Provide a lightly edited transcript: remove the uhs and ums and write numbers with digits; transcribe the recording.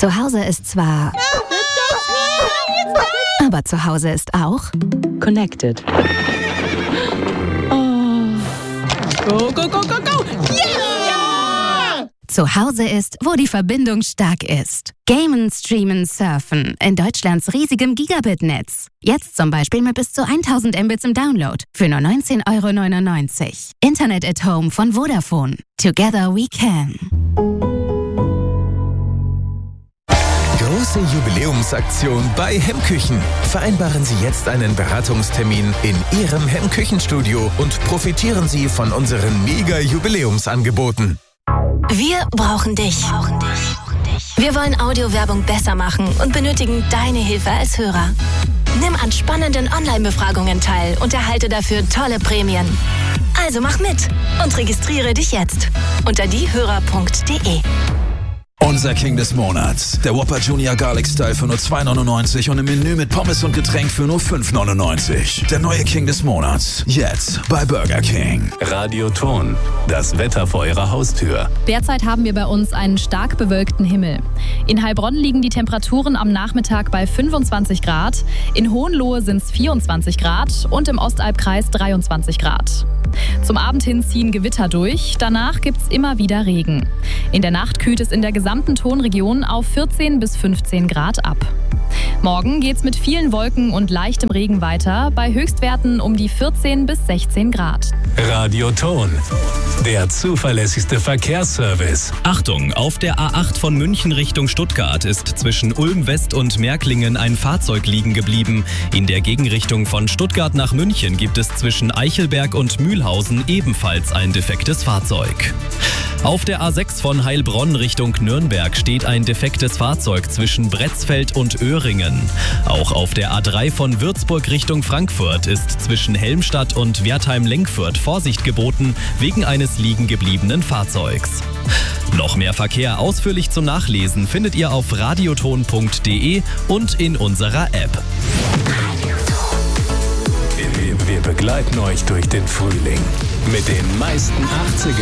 Zu Hause ist zwar... Aber zu Hause ist auch... Connected. Go, go, go, go, go! Yeah! Zu Hause ist, wo die Verbindung stark ist. Gamen, streamen, surfen in Deutschlands riesigem Gigabit-Netz. Jetzt zum Beispiel mit bis zu 1000 Mbits im Download für nur 19,99 €. Internet at Home von Vodafone. Together we can. Große Jubiläumsaktion bei Hemmküchen. Vereinbaren Sie jetzt einen Beratungstermin in Ihrem Hemmküchenstudio und profitieren Sie von unseren Mega-Jubiläumsangeboten. Wir brauchen dich. Wir wollen Audiowerbung besser machen und benötigen deine Hilfe als Hörer. Nimm an spannenden Online-Befragungen teil und erhalte dafür tolle Prämien. Also mach mit und registriere dich jetzt unter diehörer.de. Unser King des Monats. Der Whopper Junior Garlic Style für nur 2,99 € und im Menü mit Pommes und Getränk für nur 5,99 €. Der neue King des Monats. Jetzt bei Burger King. Radioton. Das Wetter vor Ihrer Haustür. Derzeit haben wir bei uns einen stark bewölkten Himmel. In Heilbronn liegen die Temperaturen am Nachmittag bei 25 Grad. In Hohenlohe sind es 24 Grad und im Ostalbkreis 23 Grad. Zum Abend hin ziehen Gewitter durch. Danach gibt es immer wieder Regen. In der Nacht kühlt es in der gesamten Tonregion auf 14 bis 15 Grad ab. Morgen geht's mit vielen Wolken und leichtem Regen weiter, bei Höchstwerten um die 14 bis 16 Grad. Radioton. Der zuverlässigste Verkehrsservice. Achtung, auf der A8 von München Richtung Stuttgart ist zwischen Ulm West und Märklingen ein Fahrzeug liegen geblieben. In der Gegenrichtung von Stuttgart nach München gibt es zwischen Eichelberg und Mühlhausen ebenfalls ein defektes Fahrzeug. Auf der A6 von Heilbronn Richtung Nürnberg steht ein defektes Fahrzeug zwischen Bretzfeld und Öhringen. Auch auf der A3 von Würzburg Richtung Frankfurt ist zwischen Helmstadt und Wertheim-Lenkfurt Vorsicht geboten wegen eines liegen gebliebenen Fahrzeugs. Noch mehr Verkehr ausführlich zum Nachlesen findet ihr auf radioton.de und in unserer App. Wir begleiten euch durch den Frühling mit den meisten 80er